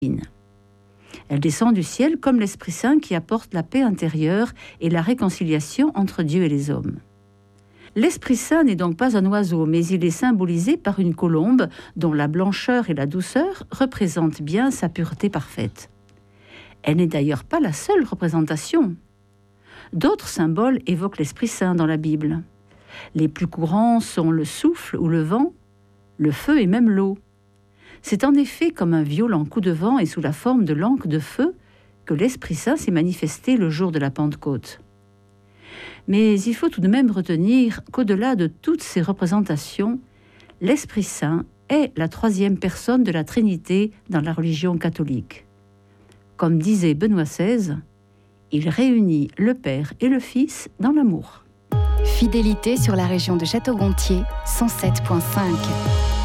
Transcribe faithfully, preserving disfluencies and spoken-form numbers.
Elle descend du ciel comme l'Esprit Saint qui apporte la paix intérieure et la réconciliation entre Dieu et les hommes. L'Esprit Saint n'est donc pas un oiseau, mais il est symbolisé par une colombe dont la blancheur et la douceur représentent bien sa pureté parfaite. Elle n'est d'ailleurs pas la seule représentation. D'autres symboles évoquent l'Esprit Saint dans la Bible. Les plus courants sont le souffle ou le vent, le feu et même l'eau. C'est en effet comme un violent coup de vent et sous la forme de langue de feu que l'Esprit Saint s'est manifesté le jour de la Pentecôte. Mais il faut tout de même retenir qu'au-delà de toutes ces représentations, l'Esprit Saint est la troisième personne de la Trinité dans la religion catholique. Comme disait Benoît seize, il réunit le Père et le Fils dans l'amour. Fidélité sur la région de Château-Gontier, cent sept virgule cinq.